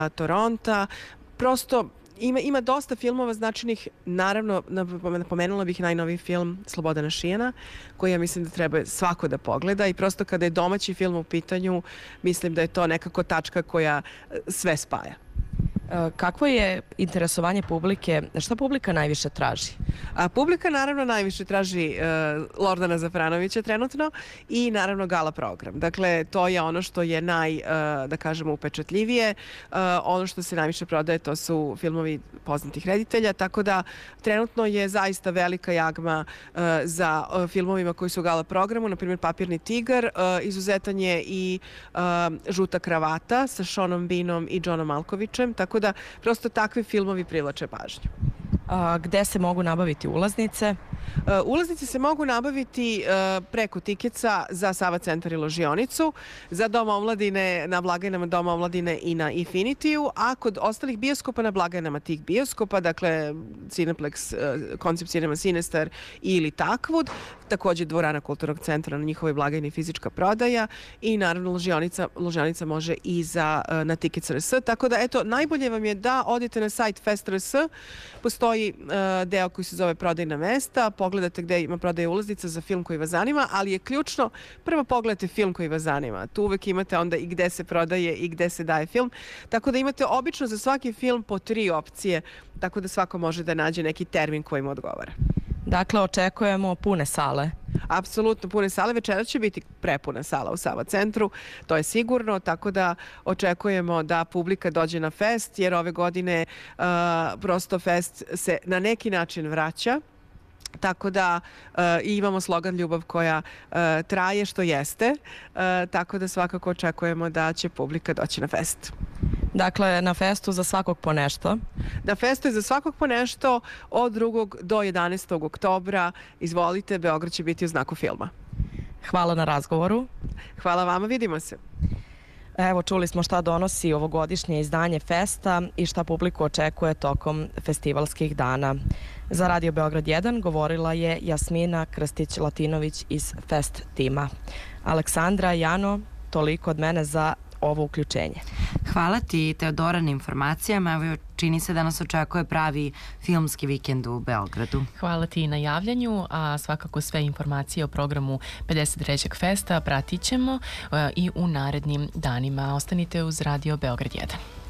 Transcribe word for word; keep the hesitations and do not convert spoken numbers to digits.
Toronta. Prosto Ima, ima dosta filmova značajnih, naravno napomenula bih najnoviji film Slobodana Šijana, koji ja mislim da treba svako da pogleda i prosto kada je domaći film u pitanju, mislim da je to nekako tačka koja sve spaja. Kakvo je interesovanje publike? Šta publika najviše traži? A publika naravno najviše traži uh, Lordana Zafranovića trenutno i naravno gala program. Dakle, to je ono što je naj, uh, da kažemo, upečatljivije. Uh, ono što se najviše prodaje to su filmovi poznatih reditelja, tako da trenutno je zaista velika jagma uh, za uh, filmovima koji su u gala programu, na primjer Papirni tigar, uh, izuzetan je i uh, Žuta kravata sa Seanom Beanom i Johnom Malkovićem, tako da prosto takvi filmovi privlače pažnju. A, gde se mogu nabaviti ulaznice? Uh, ulaznice se mogu nabaviti uh, preko Tikeca za Sava centar i ložionicu, za Dom omladine na blagajnama Doma omladine i na Infinitiju, a kod ostalih bioskopa na blagajnama tih bioskopa, dakle Cineplex, uh, Koncept Cinema Sinestar ili Takvud, takođe Dvorana kulturnog centra na njihovoj blagajni fizička prodaja i naravno ložionica, ložionica može i za, uh, na Tikec R S, tako da eto, najbolje vam je da odete na sajt Fest R S, postoji uh, deo koji se zove prodajna mesta, pogledate gde ima prodaje ulaznica za film koji vas zanima, ali je ključno prvo pogledate film koji vas zanima. Tu uvek imate onda i gde se prodaje i gde se daje film. Tako da imate obično za svaki film po tri opcije, tako da svako može da nađe neki termin koji mu odgovara. Dakle, očekujemo pune sale. Apsolutno pune sale. Večera će biti prepuna sala u Sava centru, to je sigurno, tako da očekujemo da publika dođe na fest, jer ove godine uh, prosto fest se na neki način vraća. Tako da uh, imamo slogan Ljubav koja uh, traje, što jeste, uh, tako da svakako očekujemo da će publika doći na fest. Dakle, na festu za svakog po nešto? Na festu je za svakog po nešto od drugog do jedanaestog oktobra. Izvolite, Beograd će biti u znaku filma. Hvala na razgovoru. Hvala vama, vidimo se. Evo, čuli smo šta donosi ovogodišnje izdanje Festa i šta publiku očekuje tokom festivalskih dana. Za Radio Beograd jedan govorila je Jasmina Krstić-Latinović iz Fest tima. Aleksandra, Jano, toliko od mene za ovo uključenje. Hvala ti, Teodora, na informacijama. Evo, čini se da nas očekuje pravi filmski vikend u Beogradu. Hvala ti na javljanju, a svakako sve informacije o programu pedeset trećeg festa pratit ćemo i u narednim danima. Ostanite uz Radio Beograd jedan.